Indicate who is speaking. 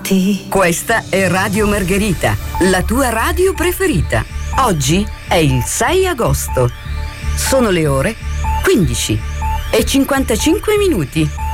Speaker 1: notti.
Speaker 2: Questa è Radio Margherita, la tua radio preferita. Oggi è il 6 agosto. Sono le ore 15:55.